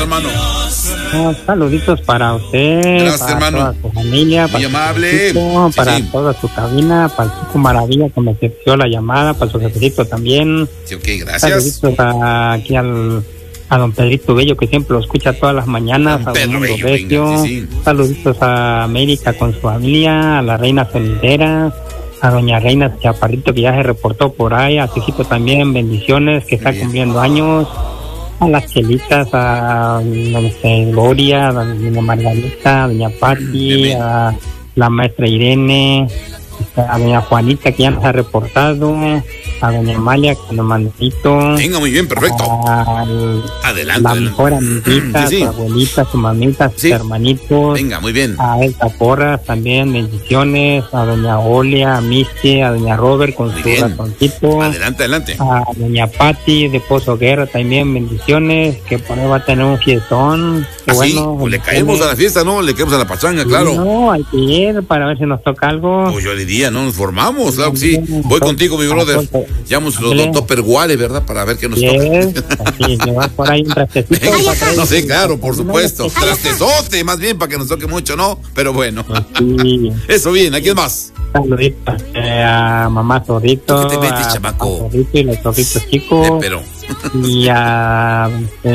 hermano. Saluditos para usted. Gracias, para hermano. toda su familia. Muy amable. Para Sí. toda su cabina. Para el Chico Maravilla que me aceptó la llamada. Para su jefecito también. Sí, ok, gracias. Saluditos aquí a don Pedrito Bello, que siempre lo escucha todas las mañanas. Don a Pedro don Mundo Bello, Recio. venga, sí. Saluditos a América con su familia. A la Reina Solidera. A doña Reina Chaparrito, que ya se reportó por ahí. A Cisito también, bendiciones, que está bien. cumpliendo años. A las chelitas, a Gloria, a doña Margarita, a doña Patti, bien. a la maestra Irene, a doña Juanita, que ya nos ha reportado, a doña Amalia, que nos mandito. Venga, muy bien, perfecto. Adelante, La adelante. mejor amiguita, Sí, sí. su abuelita, su mamita, sus Sí. hermanitos. Venga, muy bien. A Elsa Porras también, bendiciones. A doña Olia, a Misty, a doña Robert con Muy su bien. ratoncito. Adelante, adelante. A doña Patti de Pozo Guerra también, bendiciones. Que por ahí va a tener un fiestón. Qué Así, bueno, pues le caemos a la fiesta, ¿no? Le caemos a la pachanga, Sí, claro. No, hay que ir para ver si nos toca algo. Pues yo le diría, ¿no? Nos formamos, claro que sí. Voy contigo, mi brother. Llamos los Tupperware, ¿verdad? Para ver qué nos toca. Así, llevar por ahí un trastecito. No sé, claro, por supuesto. Trastezote, más bien, para que nos toque mucho, ¿no? Pero bueno. Sí. Eso bien, ¿a quién más? Saluditos a mamá Zorrito. ¿Por qué te metes, a chamaco? papá Zorrito y los zorritos chicos. Pero, Y a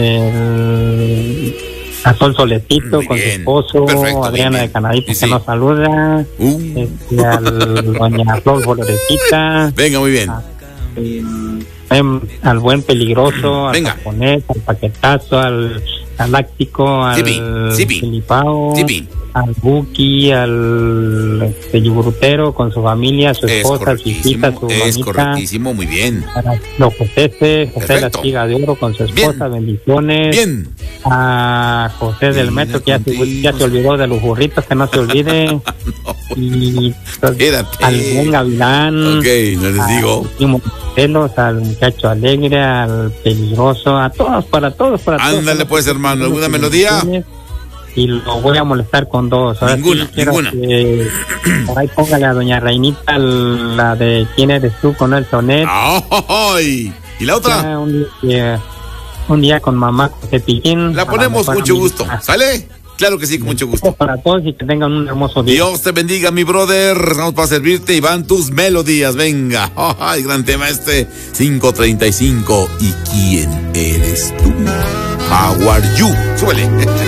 Sol Solecito Muy con bien. su esposo, Perfecto, Adriana muy bien. de Canadito, Sí, que sí. nos saluda. Al doña Flor Florecita. venga, muy bien. Al buen peligroso, al Venga. japonés, al paquetazo, al galáctico, al Sipi. Filipao, Sipi. al Buki, al yogurtero con su familia, su Es esposa, su hijita, su es mamita. correctísimo, muy bien. Para los José La Perfecto. Espiga de Oro con su esposa, bendiciones. Bien. A José del Metro, que ya se olvidó de los burritos, que no se olvide. Y Espérate. al buen Gavilán. Ok, no les digo. Al muchacho alegre, al peligroso, a todos, para todos. Ándale, pues, hermano, ¿alguna melodía? Y lo voy a molestar con dos. Ahora Ninguna, sí quiero ninguna. que por ahí póngale a doña Reinita la de ¿Quién eres tú? Con el sonet. ¡Ay! ¿Y la otra? Ya un día con mamá Cepillín. La ponemos con mucho gusto. ¿Sale? Claro que sí, con mucho gusto. Para todos y que tengan un hermoso día. Dios te bendiga, mi brother. Estamos para servirte y van tus melodías. Venga. ¡Ay, gran tema 5:35! ¿Y quién eres tú? How are you? Súbele.